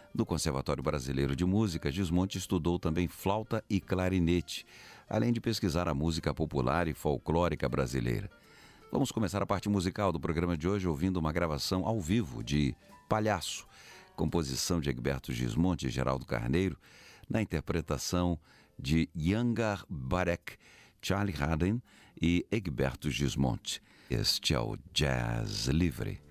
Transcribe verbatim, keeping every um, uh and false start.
No Conservatório Brasileiro de Música, Gismonti estudou também flauta e clarinete, além de pesquisar a música popular e folclórica brasileira. Vamos começar a parte musical do programa de hoje ouvindo uma gravação ao vivo de Palhaço, composição de Egberto Gismonti e Geraldo Carneiro, na interpretação de Yangar Barek, Charlie Haden e Egberto Gismonti. Este é o Jazz Livre.